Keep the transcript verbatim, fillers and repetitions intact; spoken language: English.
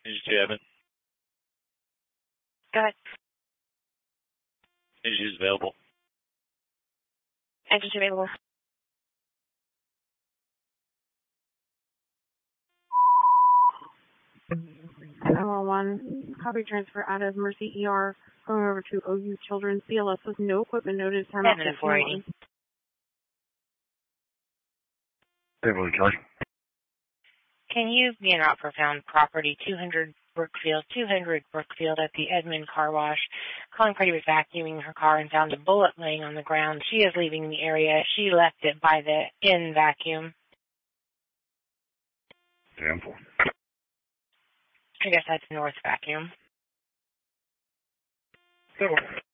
Is Javin? Go ahead. Is she available? Exit available. nine one one, copy transfer out of Mercy E R, going over to O U Children's C L S with no equipment noted. Seven to four eighty. Beverly Kelly. Can you be an out for found property, two hundred Brookfield, two hundred Brookfield at the Edmond Car Wash? Calling party was vacuuming her car and found a bullet laying on the ground. She is leaving the area. She left it by the in vacuum. Damn four. I guess that's North Vacuum. So.